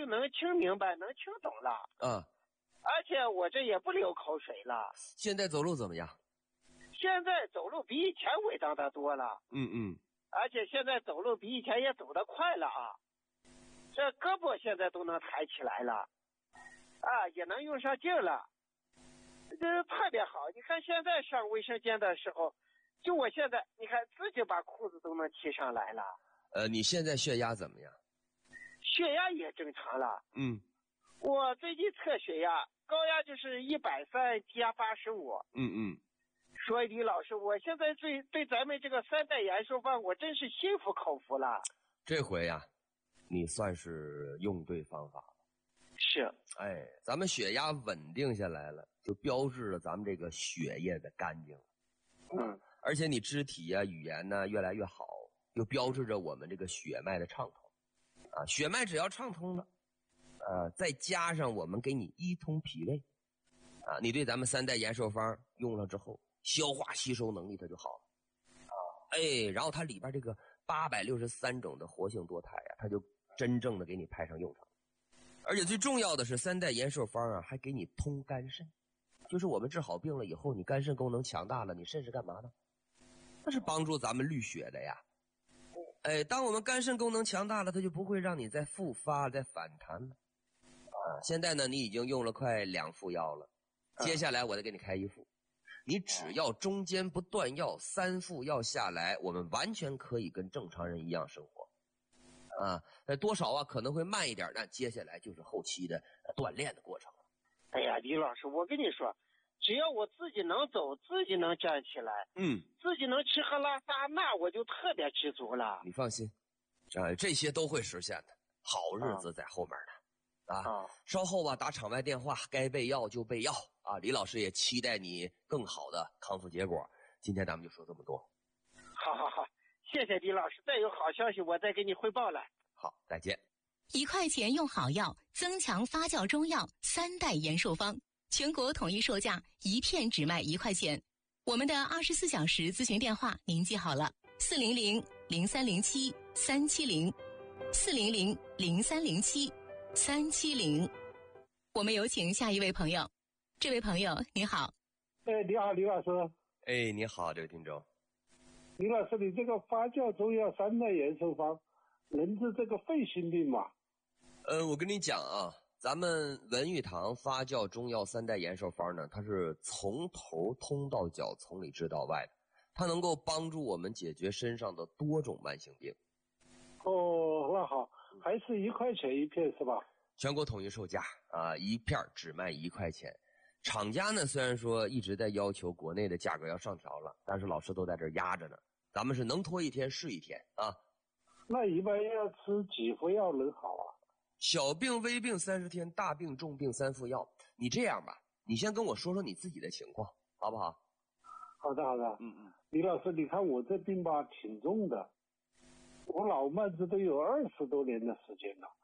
就能听明白，能听懂了。而且我这也不流口水了。 现在走路怎么样？ 现在走路比以前稳当的多了。而且现在走路比以前也走得快了啊。这胳膊现在都能抬起来了，也能用上劲了。这特别好。你看现在上卫生间的时候，就我现在你看自己把裤子都能提上来了。 你现在血压怎么样？ 血压也正常了。我最近测血压，高压就是130，低压85。说李老师，我现在对咱们这个3代延寿方，我真是心服口服了。 这回呀，你算是用对方法了。 是。 咱们血压稳定下来了，就标志着咱们这个血液的干净了。而且你肢体啊、语言呢越来越好，就标志着我们这个血脉的畅通。血脉只要畅通了，再加上我们给你一通脾胃，你对咱们3代延寿方用了之后，消化吸收能力它就好了。然后它里边这个863种的活性多肽它就真正的给你派上用场。而且最重要的是3代延寿方还给你通肝肾，就是我们治好病了以后，你肝肾功能强大了，你肾是干嘛的？那是帮助咱们滤血的呀。当我们肝肾功能强大了，它就不会让你再复发再反弹了。现在呢，你已经用了快2副药了，接下来我再给你开1副。你只要中间不断药，3副药下来，我们完全可以跟正常人一样生活。多少可能会慢一点，但接下来就是后期的锻炼的过程。 李老师，我跟你说，只要我自己能走，自己能站起来，自己能吃喝拉撒，那我就特别知足了。 你放心，这些都会实现的，好日子在后面呢。稍后打场外电话，该备药就备药李老师也期待你更好的康复结果。今天咱们就说这么多。 好，谢谢李老师，再有好消息我再给你汇报了。 好，再见。 1块钱用好药，增强发酵中药3代延寿方，全国统一售价1片只卖1块钱。我们的24小时咨询电话您记好了，400-0307-370，400-0307-370。我们有请下一位朋友。这位朋友你好。 你好，李老师。 你好，这位听众。 李老师，你这个发酵中药3代延寿方能治这个肺心病吗？ 我跟你讲咱们文玉堂发酵中药3代延寿方呢，它是从头通到脚，从里治到外的，它能够帮助我们解决身上的多种慢性病。 那好，还是1块钱1片是吧？ 全国统一售价1片只卖1块钱。厂家呢虽然说一直在要求国内的价格要上调了，但是老师都在这压着呢，咱们是能拖1天是1天那一般要吃几副药能好啊？ 小病微病30天，大病重病3副药。你这样吧，你先跟我说说你自己的情况好不好？ 好的。李老师，你看我这病吧挺重的，我老慢子都有20多年的时间了，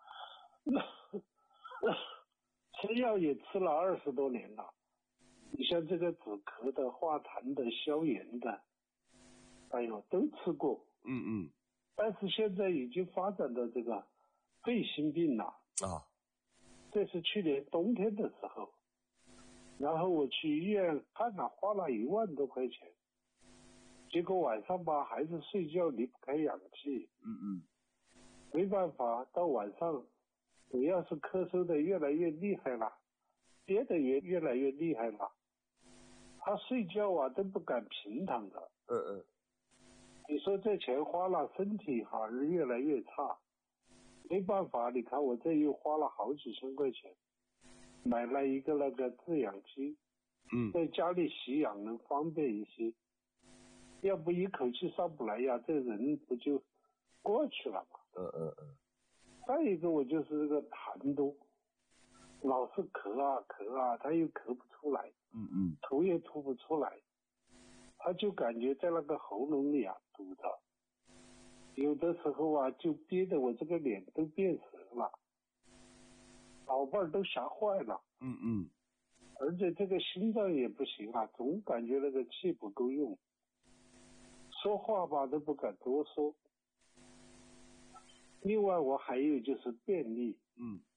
吃药也吃了20多年了。你像这个止咳的、化痰的、消炎的，都吃过。但是现在已经发展到这个肺心病了这是去年冬天的时候，然后我去医院看了，花了1万多块钱，结果晚上吧还是睡觉离不开氧气。没办法，到晚上我要是咳嗽的越来越厉害了，憋得也越来越厉害了，他睡觉都不敢平躺的。你说这钱花了，身体好像越来越差，没办法，你看我这又花了好几千块钱，买了一个那个制氧机，在家里洗氧能方便一些，要不一口气上不来呀，这人不就过去了吗？再一个我就是这个痰多，老是咳啊，他又咳不出来，吐也吐不出来，他就感觉在那个喉咙里堵着，有的时候就憋得我这个脸都变色了，老伴都吓坏了。而且这个心脏也不行总感觉那个气不够用，说话吧都不敢多说。另外我还有就是便秘，